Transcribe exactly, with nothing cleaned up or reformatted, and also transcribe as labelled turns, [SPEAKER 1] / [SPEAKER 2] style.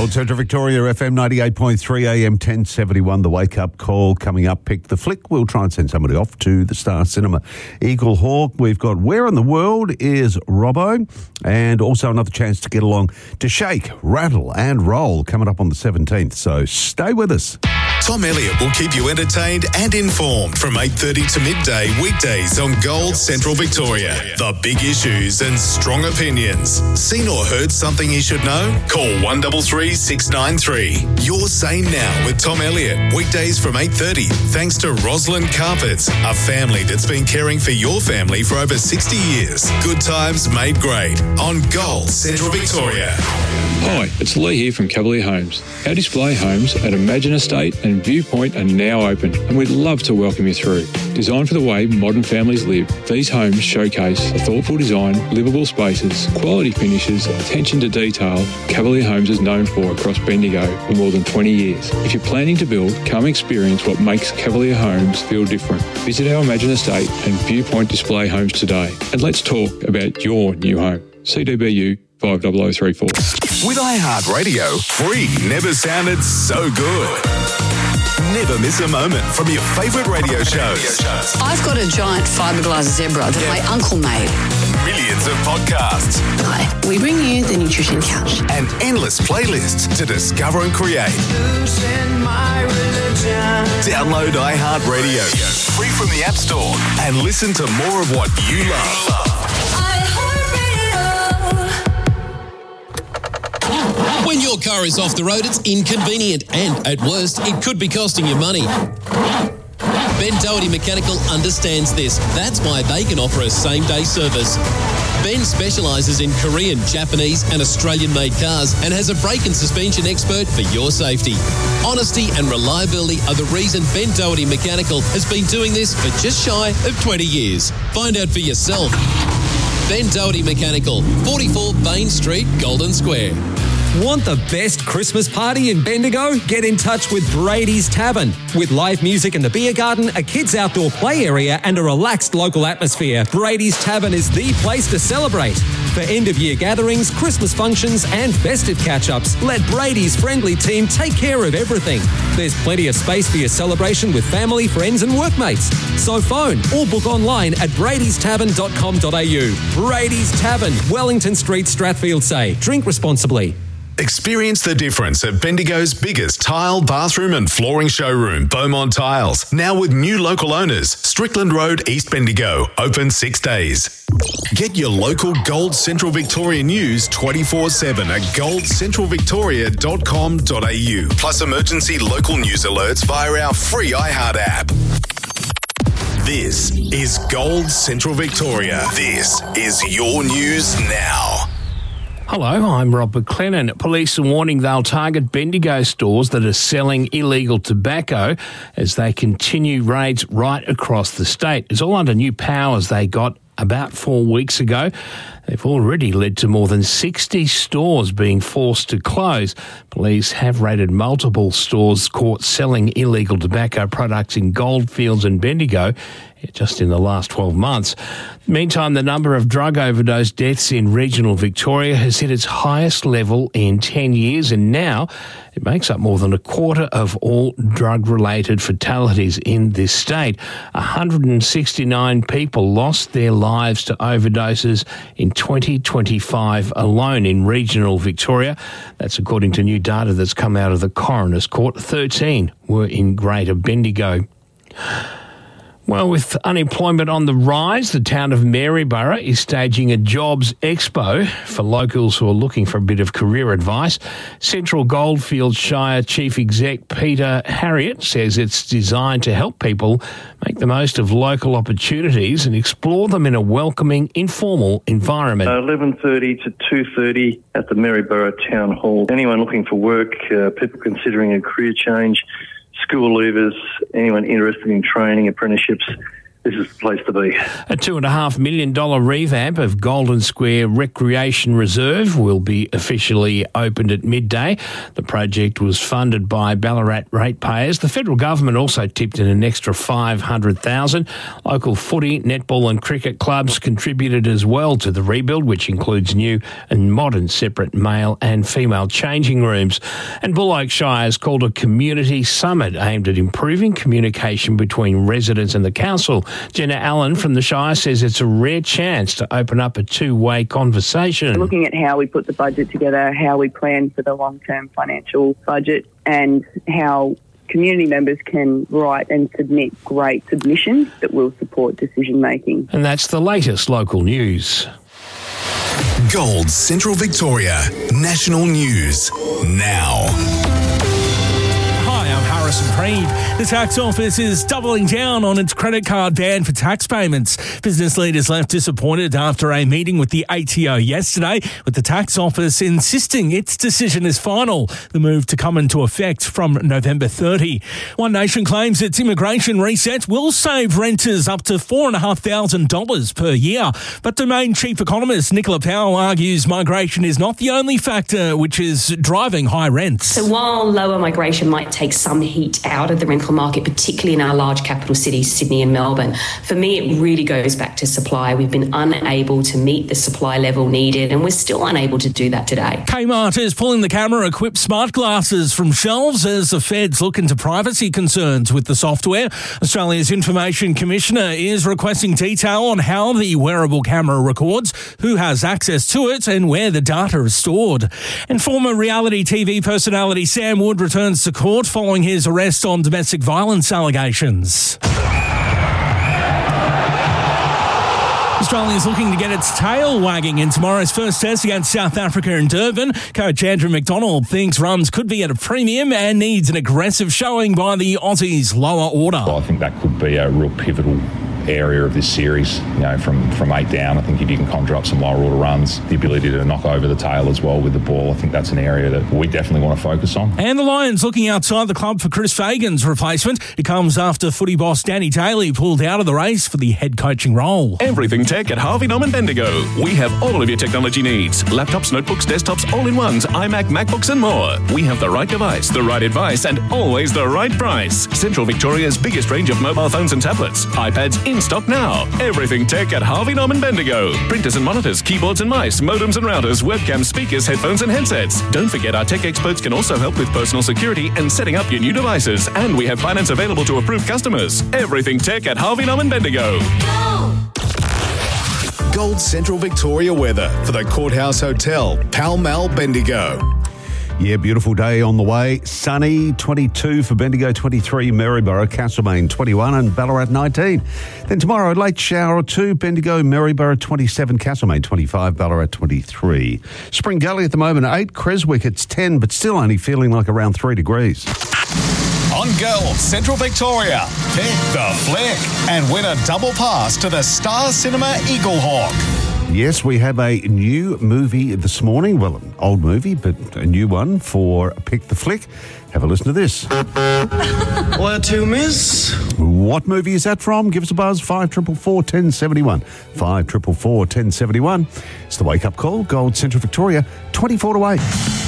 [SPEAKER 1] Gold Central Victoria, F M ninety-eight point three, A M ten seventy-one. The wake-up call coming up. Pick the flick. We'll try and send somebody off to the Star Cinema. Eagle Hawk. We've got Where in the World is Robbo? And also another chance to get along to Shake, Rattle and Roll coming up on the seventeenth. So stay with us.
[SPEAKER 2] Tom Elliott will keep you entertained and informed from eight thirty to midday weekdays on Gold Central Victoria. The big issues and strong opinions. Seen or heard something you should know? Call one three three, six nine three. You're Sane Now with Tom Elliott. Weekdays from eight thirty. Thanks to Roslyn Carpets, a family that's been caring for your family for over sixty years. Good times made great on Gold Central Victoria.
[SPEAKER 3] Hi, it's Lee here from Cavalier Homes. Our display homes at Imagine Estate and Viewpoint are now open, and we'd love to welcome you through. Designed for the way modern families live, these homes showcase a thoughtful design, livable spaces, quality finishes, attention to detail Cavalier Homes is known for across Bendigo for more than twenty years. If you're planning to build, come experience what makes Cavalier Homes feel different. Visit our Imagine Estate and Viewpoint display homes today, and let's talk about your new home. C D B U five zero zero three four.
[SPEAKER 2] With iHeartRadio, free never sounded so good. Never miss a moment from your favourite radio shows.
[SPEAKER 4] I've got a giant fiberglass zebra that
[SPEAKER 2] Yeah.
[SPEAKER 4] my uncle made.
[SPEAKER 2] Millions of podcasts
[SPEAKER 4] Hi, we bring you the Nutrition Couch.
[SPEAKER 2] and endless playlists to discover and create. Download iHeartRadio free from the App Store and listen to more of what you love.
[SPEAKER 5] When your car is off the road, it's inconvenient and, at worst, it could be costing you money. Ben Doherty Mechanical understands this. That's why they can offer a same-day service. Ben specialises in Korean, Japanese and Australian-made cars and has a brake and suspension expert for your safety. Honesty and reliability are the reason Ben Doherty Mechanical has been doing this for just shy of twenty years. Find out for yourself. Ben Doherty Mechanical, forty-four Bain Street, Golden Square.
[SPEAKER 6] Want the best Christmas party in Bendigo? Get in touch with Brady's Tavern. With live music in the beer garden, a kids' outdoor play area and a relaxed local atmosphere, Brady's Tavern is the place to celebrate. For end-of-year gatherings, Christmas functions and festive catch-ups, let Brady's friendly team take care of everything. There's plenty of space for your celebration with family, friends and workmates. So phone or book online at bradys tavern dot com dot a u. Brady's Tavern, Wellington Street, Strathfield Say. Drink responsibly.
[SPEAKER 2] Experience the difference at Bendigo's biggest tile, bathroom and flooring showroom, Beaumont Tiles. Now with new local owners, Strickland Road, East Bendigo, open six days. Get your local Gold Central Victoria news twenty-four seven at gold central victoria dot com dot a u. Plus emergency local news alerts via our free iHeart app. This is Gold Central Victoria. This is your news now.
[SPEAKER 7] Hello, I'm Rob McLennan. Police are warning they'll target Bendigo stores that are selling illegal tobacco as they continue raids right across the state. It's all under new powers they got about four weeks ago. They've already led to more than sixty stores being forced to close. Police have raided multiple stores caught selling illegal tobacco products in Goldfields and Bendigo just in the last twelve months. Meantime, the number of drug overdose deaths in regional Victoria has hit its highest level in ten years, and now it makes up more than a quarter of all drug-related fatalities in this state. one hundred sixty-nine people lost their lives to overdoses in twenty twenty-five alone in regional Victoria. That's according to new data that's come out of the Coroner's Court. thirteen were in Greater Bendigo. Well, with unemployment on the rise, the town of Maryborough is staging a jobs expo for locals who are looking for a bit of career advice. Central Goldfields Shire Chief Exec Peter Harriott says it's designed to help people make the most of local opportunities and explore them in a welcoming, informal environment.
[SPEAKER 8] Uh, eleven thirty to two thirty at the Maryborough Town Hall. Anyone looking for work, uh, people considering a career change, school leavers, anyone interested in training, apprenticeships, this is the place to be.
[SPEAKER 7] A two and a half million dollar revamp of Golden Square Recreation Reserve will be officially opened at midday. The project was funded by Ballarat ratepayers. The federal government also tipped in an extra five hundred thousand dollars. Local footy, netball and cricket clubs contributed as well to the rebuild, which includes new and modern separate male and female changing rooms. And Bull Oak Shire has called a community summit aimed at improving communication between residents and the council. Jenna Allen from the Shire says it's a rare chance to open up a two-way conversation.
[SPEAKER 9] Looking at how we put the budget together, how we plan for the long-term financial budget, and how community members can write and submit great submissions that will support decision-making.
[SPEAKER 7] And that's the latest local news.
[SPEAKER 2] Gold Central Victoria National News now.
[SPEAKER 10] Hi, I'm Harrison Preed. The tax office is doubling down on its credit card ban for tax payments. Business leaders left disappointed after a meeting with the A T O yesterday, with the tax office insisting its decision is final. The move to come into effect from November thirtieth. One Nation claims its immigration reset will save renters up to four thousand five hundred dollars per year. But Domain Chief Economist Nicola Powell argues migration is not the only factor which is driving high rents.
[SPEAKER 11] So while lower migration might take some heat out of the rental market, particularly in our large capital cities, Sydney and Melbourne, for me it really goes back to supply. We've been unable to meet the supply level needed, and we're still unable to do that today.
[SPEAKER 10] Kmart is pulling the camera-equipped smart glasses from shelves as the feds look into privacy concerns with the software. Australia's Information Commissioner is requesting detail on how the wearable camera records, who has access to it, and where the data is stored. And former reality T V personality Sam Wood returns to court following his arrest on domestic violence allegations. Australia is looking to get its tail wagging in tomorrow's first test against South Africa in Durban. Coach Andrew McDonald thinks runs could be at a premium and needs an aggressive showing by the Aussies' lower order.
[SPEAKER 12] Well, I think that could be a real pivotal area of this series, you know, from, from eight down. I think if you can conjure up some lower order runs, the ability to knock over the tail as well with the ball, I think that's an area that we definitely want to focus on.
[SPEAKER 10] And the Lions looking outside the club for Chris Fagan's replacement. It comes after footy boss Danny Daly pulled out of the race for the head coaching role.
[SPEAKER 13] Everything tech at Harvey Norman Bendigo. We have all of your technology needs. Laptops, notebooks, desktops, all-in-ones, iMac, MacBooks and more. We have the right device, the right advice and always the right price. Central Victoria's biggest range of mobile phones and tablets. iPads in stock now. Everything tech at Harvey Norman Bendigo. Printers and monitors, keyboards and mice, modems and routers, webcams, speakers, headphones and headsets. Don't forget our tech experts can also help with personal security and setting up your new devices. And we have finance available to approved customers. Everything tech at Harvey Norman Bendigo.
[SPEAKER 2] Gold Central Victoria weather for the Courthouse Hotel, Pall Mall, Bendigo.
[SPEAKER 1] Yeah, beautiful day on the way. Sunny, twenty-two for Bendigo, twenty-three, Maryborough, Castlemaine, twenty-one and Ballarat, nineteen. Then tomorrow, late shower or two, Bendigo, Maryborough, twenty-seven, Castlemaine, twenty-five, Ballarat, twenty-three. Spring Gully at the moment, eight, Creswick, it's ten, but still only feeling like around three degrees.
[SPEAKER 2] On Gold Central Victoria, pick the flick and win a double pass to the Star Cinema Eagle Hawk.
[SPEAKER 1] Yes, we have a new movie this morning. Well, an old movie, but a new one for Pick the Flick. Have a listen to this.
[SPEAKER 14] Where to, miss?
[SPEAKER 1] What movie is that from? Give us a buzz, five four four, one zero seven one. five four four, one zero seven one. It's the wake-up call, Gold Central Victoria, twenty-four to eight.